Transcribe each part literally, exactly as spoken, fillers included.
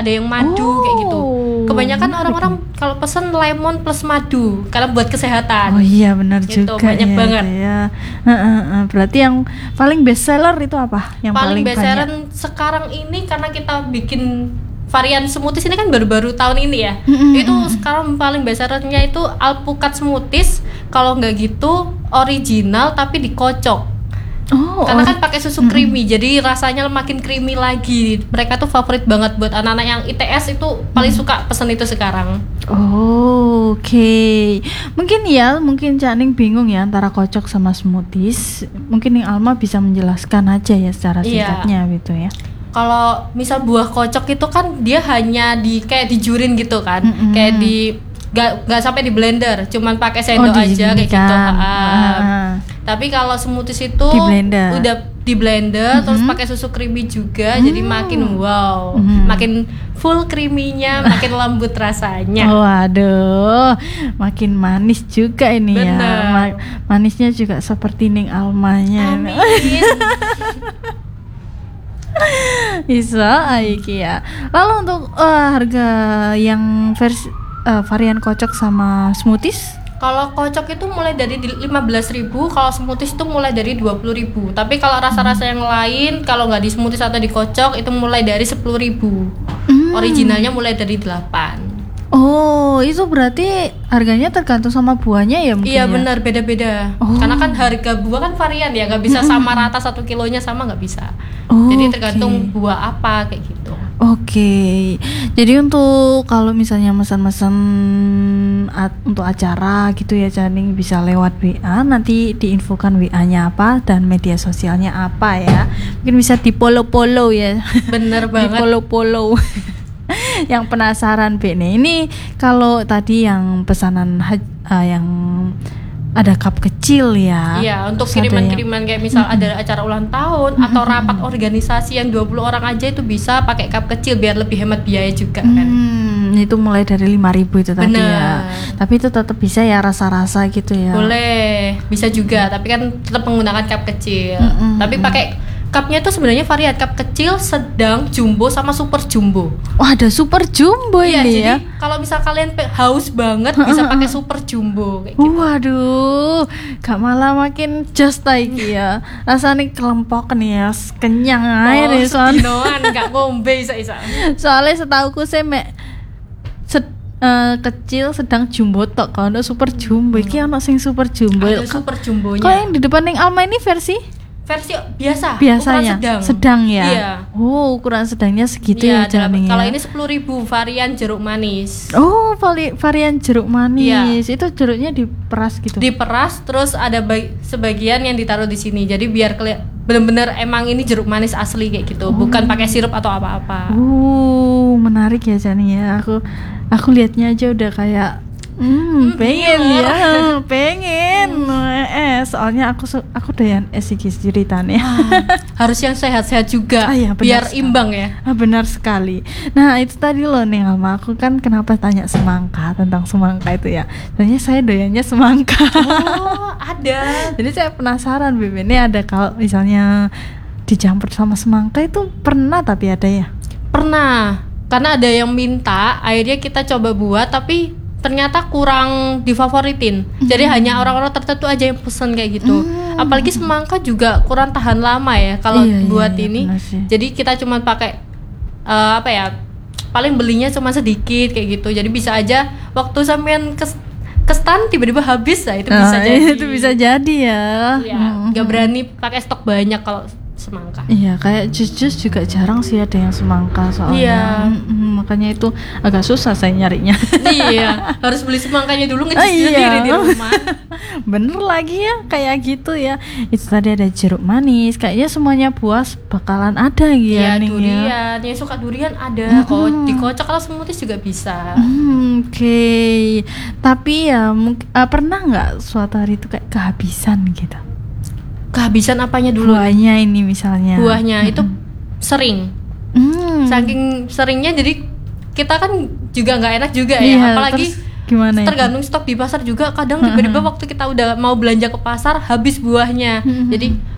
ada yang madu oh, kayak gitu. Kebanyakan orang-orang kalau pesen lemon plus madu karena buat kesehatan. Oh iya benar gitu, juga banyak ya, banget. Ya. Uh, uh, uh. Berarti yang paling best seller itu apa? Yang paling, paling best seller sekarang ini karena kita bikin varian smoothies ini kan baru-baru tahun ini ya. Mm-hmm. Itu sekarang paling best sellernya itu alpukat smoothies. Kalau nggak gitu original tapi dikocok. Oh, karena or- kan pakai susu creamy, mm-hmm. jadi rasanya makin creamy lagi. Mereka tuh favorit banget buat anak-anak yang I T S itu paling mm. suka pesen itu sekarang. Oh, oke. Okay. Mungkin ya, mungkin Cak Ning bingung ya antara kocok sama smoothies. Mungkin Ning Alma bisa menjelaskan aja ya secara singkatnya yeah. gitu ya. Kalau misal buah kocok itu kan dia hanya di kayak dijurin gitu kan, mm-hmm. kayak di Gak, gak sampai di blender, cuman pakai sendok oh, aja kayak gitu. Ah. Tapi kalau smoothies itu di blender. udah di blender, mm-hmm. terus pakai susu creamy juga, mm. jadi makin wow, mm-hmm. makin full creaminya, makin lembut rasanya. Waduh, makin manis juga ini. Bener. Ya. Ma- manisnya juga seperti Ning Almanya. Amin. Bisa, iki ya. Lalu untuk uh, harga yang versi Uh, varian kocok sama smoothies? Kalau kocok itu mulai dari lima belas ribu, kalau smoothies itu mulai dari dua puluh ribu. Tapi kalau rasa-rasa yang lain, kalau nggak di smoothies atau di kocok itu mulai dari sepuluh ribu. Hmm. Originalnya mulai dari delapan. Oh, itu berarti harganya tergantung sama buahnya ya mungkin? Iya ya? benar, beda-beda. Oh. Karena kan harga buah kan varian ya, nggak bisa sama rata satu kilonya sama nggak bisa. Oh, jadi tergantung okay. buah apa kayak gitu. Oke, okay. Jadi untuk kalau misalnya pesan-pesan at- untuk acara gitu ya Caning bisa lewat W A, nanti diinfokan W A-nya apa dan media sosialnya apa ya. Mungkin bisa di follow-follow ya. Bener banget. Di follow-follow. Yang penasaran B nih, ini kalau tadi yang pesanan haj- uh, yang ada cup kecil ya. Iya, untuk kiriman-kiriman kayak misal mm-hmm. ada acara ulang tahun mm-hmm. atau rapat organisasi yang dua puluh orang aja itu bisa pakai cup kecil biar lebih hemat biaya juga kan. Hmm, itu mulai dari lima ribu itu tadi. Bener. Ya. Tapi itu tetap bisa ya rasa-rasa gitu ya. Boleh, bisa juga, tapi kan tetap menggunakan cup kecil. Mm-hmm. Tapi pakai cupnya itu sebenarnya varian cup kecil, sedang, jumbo sama super jumbo. Oh, ada super jumbo iya, ini jadi ya. Kalau misal kalian haus banget bisa pakai super jumbo kayak gitu. Waduh, gak malah makin just lagi ya. Rasanya kelempok nih ya, kenyang air oh, ya soalnya. Sedinoan gak ngombe isa-isa. Soalnya setauku saya mek sed- Uh, kecil sedang jumbo tok kalau super jumbo hmm. iki ono sing super jumbo. Ada super jumbonya. Kok yang di depan Ning Alma ini versi versi biasa, biasanya ukuran sedang. sedang ya. Iya. Oh, ukuran sedangnya segitu iya, ya Janing. Kalau ya? ini sepuluh ribu varian jeruk manis. Oh, vari- varian jeruk manis. Iya. Itu jeruknya diperas gitu. Diperas terus ada bag- sebagian yang ditaruh di sini. Jadi biar keli- benar-benar emang ini jeruk manis asli kayak gitu, oh. bukan pakai sirup atau apa-apa. Uh, menarik ya Janing ya. Aku aku lihatnya aja udah kayak Hmm, pengen ya, pengen. Eh, soalnya aku aku doyan es iki ceritanya. Ah, harus yang sehat-sehat juga, ah, ya, biar sekali. Imbang ya. Ah, benar sekali. Nah, itu tadi loh nih Alma, aku kan kenapa tanya semangka tentang semangka itu ya. Soalnya saya doyannya semangka. Oh, ada. Jadi saya penasaran, Bebe, ini ada kalau misalnya dicampur sama semangka itu pernah tapi ada ya? Pernah. Karena ada yang minta, akhirnya kita coba buat tapi ternyata kurang difavoritin. Mm-hmm. Jadi hanya orang-orang tertentu aja yang pesen kayak gitu. Mm-hmm. Apalagi semangka juga kurang tahan lama ya kalau iya, buat iya, ini. Iya, jadi kita cuma pakai uh, apa ya? Paling belinya cuma sedikit kayak gitu. Jadi bisa aja waktu sampean ke ke stand tiba-tiba habis lah itu nah, bisa jadi. Itu bisa jadi ya. Iya, mm-hmm. Gak berani pakai stok banyak kalau semangka. Iya, kayak jus-jus juga jarang sih ada yang semangka soalnya. Iya. Mm-hmm, makanya itu agak susah saya nyarinya. Iya, harus beli semangkanya dulu ngejus oh, iya. sendiri di rumah. Bener lagi ya, kayak gitu ya. Itu tadi ada jeruk manis, kayaknya semuanya buah bakalan ada gitu ya. Iya, durian. Yang suka durian ada. Kalau mm-hmm. dikocok kalau smoothies juga bisa. Mm, Oke. Okay. Tapi ya mungkin uh, pernah nggak suatu hari itu kayak kehabisan gitu? Kehabisan apanya dulu? Buahnya ini misalnya. Buahnya mm-hmm. itu sering. Mm. Saking seringnya jadi kita kan juga nggak enak juga ya. Iya, apalagi gimana tergantung itu? Stok di pasar juga kadang tiba-tiba waktu kita udah mau belanja ke pasar habis buahnya. Mm-hmm. Jadi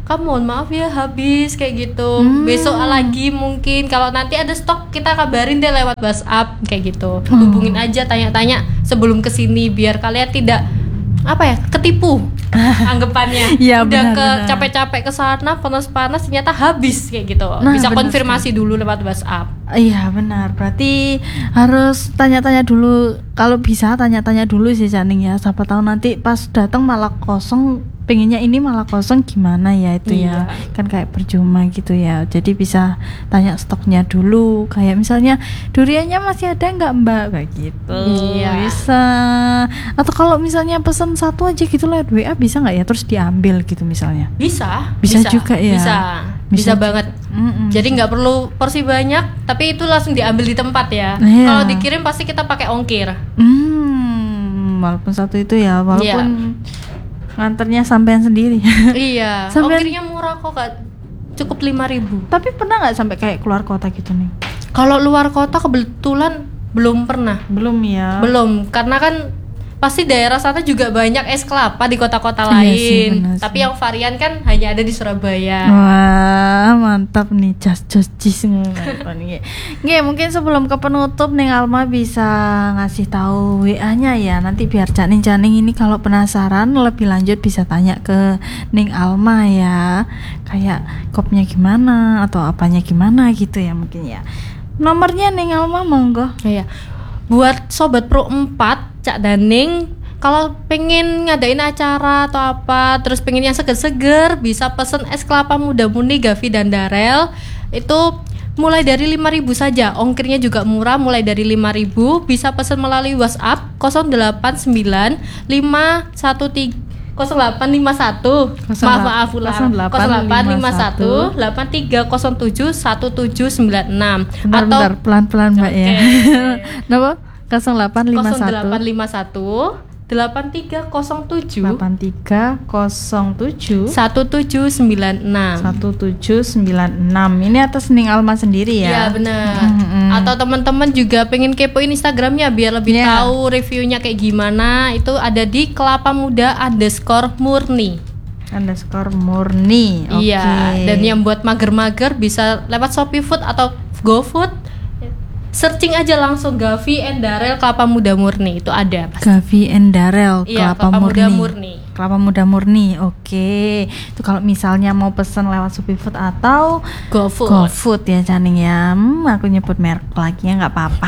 kamu mohon maaf ya habis kayak gitu. Hmm. Besok lagi mungkin kalau nanti ada stok kita kabarin deh lewat WhatsApp kayak gitu. Hmm. Hubungin aja tanya-tanya sebelum kesini biar kalian tidak apa ya ketipu anggapannya. Ya, udah benar, ke benar. capek-capek ke sana panas-panas ternyata habis kayak gitu. Nah, Bisa benar konfirmasi dulu lewat WhatsApp. Iya benar, berarti harus tanya-tanya dulu. Kalau bisa tanya-tanya dulu sih Caning ya. Siapa tahu nanti pas datang malah kosong, pengennya ini malah kosong gimana ya itu ya. Iya. Kan kayak percuma gitu ya. Jadi bisa tanya stoknya dulu. Kayak misalnya duriannya masih ada nggak Mbak kayak gitu. Iya. Bisa. Atau kalau misalnya pesan satu aja gitu lewat W A bisa nggak ya terus diambil gitu misalnya. Bisa, Bisa juga ya? Bisa, Bisa bisa, juga. banget. Mm-mm. Jadi nggak perlu porsi banyak, tapi itu langsung diambil di tempat ya. Iya. Kalau dikirim pasti kita pakai ongkir. Hmm, walaupun satu itu ya, walaupun nganternya sampean sendiri. Iya, Sampai- ongkirnya murah kok Kak. Cukup lima ribu. Tapi pernah nggak sampai kayak keluar kota gitu nih? Kalau luar kota kebetulan belum pernah. Belum ya. Belum, karena kan pasti daerah sana juga banyak es kelapa di kota-kota Iya sih, lain. benar Tapi sih. yang varian kan hanya ada di Surabaya. Wah, mantap nih, jas jos jis nih. Nggih, mungkin sebelum ke penutup Ning Alma bisa ngasih tahu W A-nya ya. Nanti biar Caning-caning ini kalau penasaran lebih lanjut bisa tanya ke Ning Alma ya. Kayak kopnya gimana atau apanya gimana gitu ya mungkin ya. Nomornya Ning Alma monggo. Iya. Buat sobat Pro empat, Cak Daning, kalau pengen ngadain acara atau apa, terus pengen yang seger-seger, bisa pesen es kelapa muda murni Gavi dan Darel. Itu mulai dari lima ribu saja. Ongkirnya juga murah, mulai dari lima ribu. Bisa pesen melalui WhatsApp nol delapan sembilan lima satu tiga nol delapan lima satu. Maaf maaf ulang. nol nol delapan lima satu delapan tiga nol tujuh satu tujuh sembilan enam. Bentar, bentar, pelan-pelan Mbak ya. Oke. Napa? nol delapan lima nol satu delapan lima satu delapan tiga nol tujuh delapan tiga nol tujuh satu tujuh sembilan enam. satu tujuh sembilan enam. Ini atas Ning Alma sendiri Iya ya. benar. Mm-mm. Atau teman-teman juga pengen kepoin Instagramnya biar lebih Iya. tahu reviewnya kayak gimana. Itu ada di kelapa muda underscore murni. Underscore murni. Oke. Iya. Dan yang buat mager-mager bisa lewat Shopee Food atau GoFood. Searching aja langsung Gavi and Darel kelapa muda murni itu ada pasti. Gavi and Darel Iya, kelapa, kelapa murni. muda murni. Kelapa muda murni. Oke. Itu kalau misalnya mau pesen lewat Shopee Food atau GoFood. GoFood ya Caning ya. Hmm, aku nyebut merek lagi ya nggak apa-apa.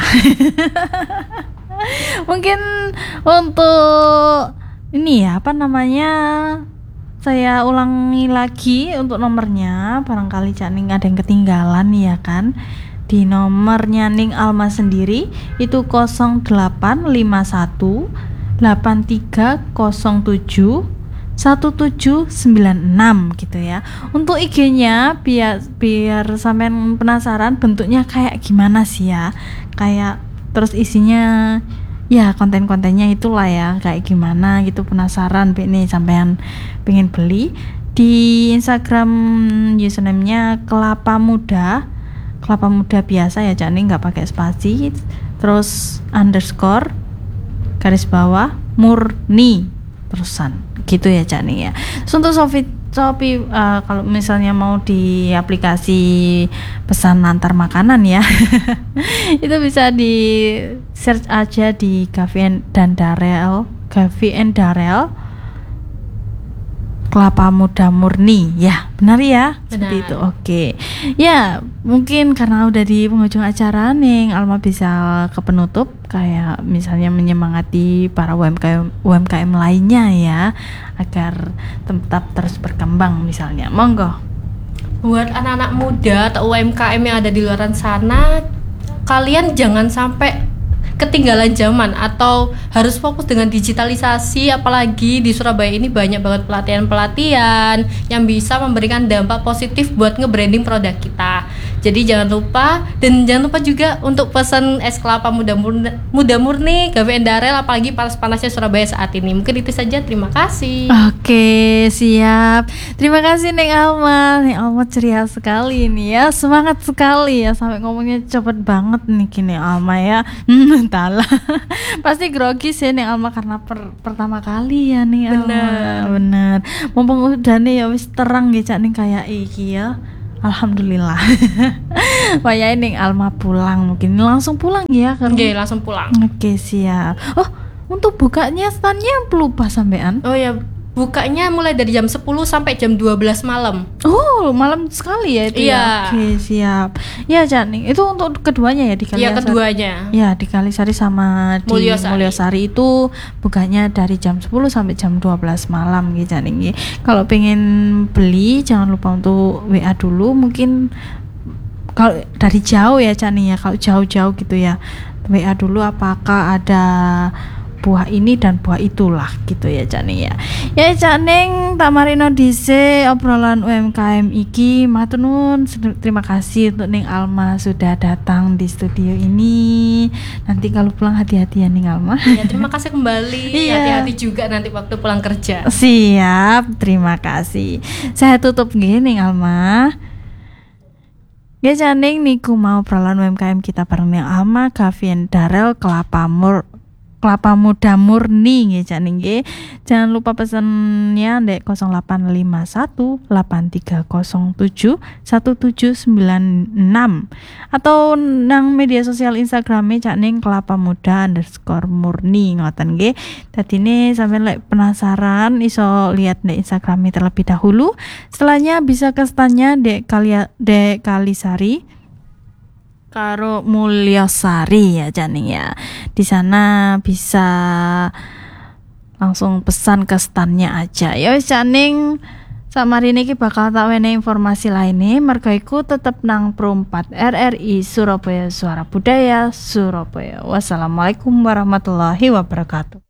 Mungkin untuk ini ya apa namanya, saya ulangi lagi untuk nomornya, barangkali Caning ada yang ketinggalan ya kan. Di nomornya Ning Alma sendiri itu nol delapan lima satu delapan tiga nol tujuh satu tujuh sembilan enam gitu ya. Untuk I G-nya biar biar sampean penasaran bentuknya kayak gimana sih ya. Kayak terus isinya ya konten-kontennya itulah ya kayak gimana gitu, penasaran nih sampean pengen beli. Di Instagram username-nya kelapa muda kelapa muda biasa ya Caning, nggak pakai spasi, terus underscore garis bawah murni terusan gitu ya Caning ya. Terus untuk Shopee Shopee uh, kalau misalnya mau di aplikasi pesan antar makanan ya itu bisa di search aja di Gavi dan Darel, Gavi and Darel kelapa muda murni ya, benar ya? Seperti Benar. itu. Oke. Ya, mungkin karena udah di penghujung acara nih, Alma bisa ke penutup kayak misalnya menyemangati para U M K M U M K M lainnya ya agar tetap terus berkembang misalnya. Monggo. Buat anak-anak muda atau U M K M yang ada di luar sana, kalian jangan sampai ketinggalan zaman atau harus fokus dengan digitalisasi, apalagi di Surabaya ini banyak banget pelatihan-pelatihan yang bisa memberikan dampak positif buat nge-branding produk kita. Jadi jangan lupa, dan jangan lupa juga untuk pesan es kelapa muda murni, muda murni Gawe Endarel, apalagi panas-panasnya Surabaya saat ini. Mungkin itu saja, terima kasih. Oke, siap. Terima kasih Neng Alma. Neng Alma ceria sekali nih ya, semangat sekali ya, sampai ngomongnya cepet banget nih kini Alma ya. Hmm, entahlah. Pasti grogi sih Neng Alma karena per, pertama kali ya nih Alma. Bener. Bener. Mumpung udane ya wis terang ya Cak ning kayak iki ya. Alhamdulillah. Wayahe Neng Alma pulang, mungkin langsung pulang ya kan. Oke, langsung pulang. Oke, siap. Oh, untuk bukanya standnya lupa sampean. Oh ya, bukanya mulai dari jam sepuluh sampai jam dua belas malam. Oh, malam sekali ya itu Iya. ya. Oke, siap. Ya, Janing. Itu untuk keduanya ya di Kalisari. Iya, keduanya. Ya, di Kalisari sama di Mulyosari. Mulyosari itu bukanya dari jam sepuluh sampai jam dua belas malam gitu Janing. Kalau pengen beli jangan lupa untuk W A dulu, mungkin kalau dari jauh ya Janing ya. Kalau jauh-jauh gitu ya. W A dulu apakah ada buah ini dan buah itulah gitu ya Caning ya. Ya Caning tak marino dhisik obrolan U M K M iki. Matur nuwun, terima kasih untuk Ning Alma sudah datang di studio ini. Nanti kalau pulang hati-hati ya Ning Alma. Ya, terima kasih kembali. Iya. Hati-hati juga nanti waktu pulang kerja. Siap, terima kasih. Saya tutup nggih Ning Alma. Ya Caning niku mau obrolan U M K M kita bareng Ning Alma, Gawe Endarel, kelapa mur kelapa muda murni nggih Cak nggih. Jangan lupa pesennya ndek nol delapan lima satu delapan tiga nol tujuh satu tujuh sembilan enam atau nang media sosial Instagramnya Cak Ning kelapa muda underscore murni ngoten nggih. Dadine sampeyan lek penasaran iso lihat ndek Instagramnya terlebih dahulu. Setelahnya bisa ke standnya ndek Kalia ndek Kalisari karo Mulyosari ya Janing ya. Di sana bisa langsung pesan ke standnya aja. Ya wis Janing, samarine iki bakal tak wene informasi lainnya. Mergo iku tetep nang Pro empat R R I Surabaya, Suara Budaya Surabaya. Wassalamualaikum warahmatullahi wabarakatuh.